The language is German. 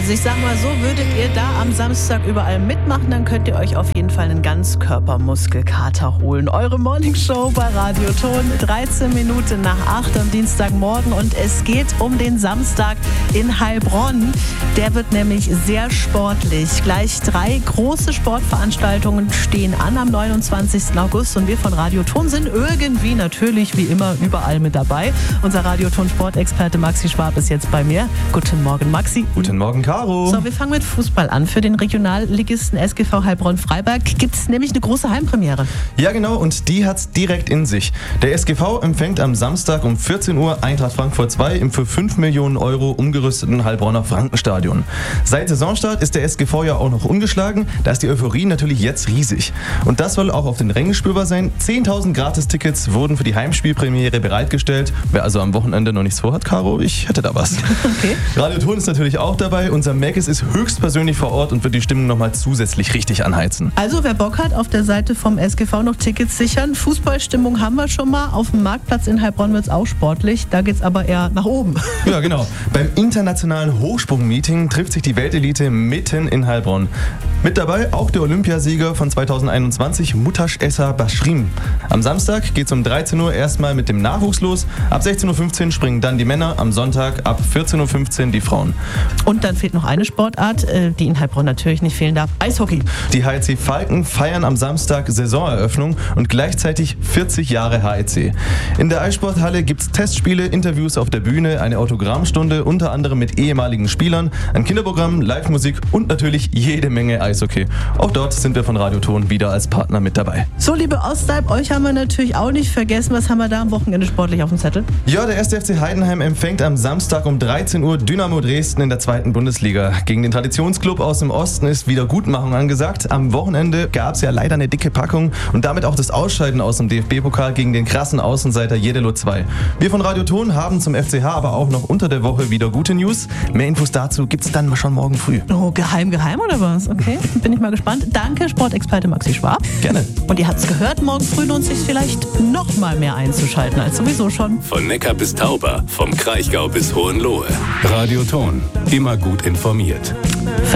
Also ich sag mal so, würdet ihr da am Samstag überall mitmachen, dann könnt ihr euch auf jeden Fall einen Ganzkörpermuskelkater holen. Eure Morningshow bei Radio Ton, 13 Minuten nach 8 am Dienstagmorgen und es geht um den Samstag in Heilbronn. Der wird nämlich sehr sportlich. Gleich 3 große Sportveranstaltungen stehen an am 29. August und wir von Radio Ton sind irgendwie natürlich wie immer überall mit dabei. Unser Radio Ton Sportexperte Maxi Schwab ist jetzt bei mir. Guten Morgen, Maxi. Guten Morgen, Caro. So, wir fangen mit Fußball an. Für den Regionalligisten SGV Heilbronn-Freiberg gibt es nämlich eine große Heimpremiere. Ja, genau, und die hat's direkt in sich. Der SGV empfängt am Samstag um 14 Uhr Eintracht Frankfurt 2 im für 5 Millionen Euro umgerüsteten Heilbronner Frankenstadion. Seit Saisonstart ist der SGV ja auch noch ungeschlagen, da ist die Euphorie natürlich jetzt riesig. Und das soll auch auf den Rängen spürbar sein. 10.000 Gratis-Tickets wurden für die Heimspielpremiere bereitgestellt. Wer also am Wochenende noch nichts vorhat, Caro, ich hätte da was. Okay. Radio Ton ist natürlich auch dabei. Unser Mackes ist höchstpersönlich vor Ort und wird die Stimmung nochmal zusätzlich richtig anheizen. Also wer Bock hat, auf der Seite vom SGV noch Tickets sichern. Fußballstimmung haben wir schon mal. Auf dem Marktplatz in Heilbronn wird es auch sportlich. Da geht es aber eher nach oben. Ja, genau. Beim internationalen Hochsprung-Meeting trifft sich die Weltelite mitten in Heilbronn. Mit dabei auch der Olympiasieger von 2021, Mutaş Esa Başrim. Am Samstag geht es um 13 Uhr erstmal mit dem Nachwuchs los. Ab 16.15 Uhr springen dann die Männer. Am Sonntag ab 14.15 Uhr die Frauen. Und dann fehlt noch eine Sportart, die in Heilbronn natürlich nicht fehlen darf. Eishockey. Die HEC Falken feiern am Samstag Saisoneröffnung und gleichzeitig 40 Jahre HEC. In der Eissporthalle gibt es Testspiele, Interviews auf der Bühne, eine Autogrammstunde, unter anderem mit ehemaligen Spielern, ein Kinderprogramm, Live-Musik und natürlich jede Menge Eishockey. Auch dort sind wir von Radio Ton wieder als Partner mit dabei. So, liebe Ostalb, euch haben wir natürlich auch nicht vergessen. Was haben wir da am Wochenende sportlich auf dem Zettel? Ja, der 1. FC Heidenheim empfängt am Samstag um 13 Uhr Dynamo Dresden in der 2. Bundesliga. Gegen den Traditionsclub aus dem Osten ist Wiedergutmachung angesagt. Am Wochenende gab es ja leider eine dicke Packung und damit auch das Ausscheiden aus dem DFB-Pokal gegen den krassen Außenseiter Jedelo 2. Wir von Radio Ton haben zum FCH aber auch noch unter der Woche wieder gute News. Mehr Infos dazu gibt's dann schon morgen früh. Oh, geheim oder was? Okay, bin ich mal gespannt. Danke, Sportexperte Maxi Schwab. Gerne. Und ihr habt's gehört, morgen früh lohnt es sich vielleicht noch mal mehr einzuschalten als sowieso schon. Von Neckar bis Tauber, vom Kraichgau bis Hohenlohe. Radio Ton, immer gut informiert.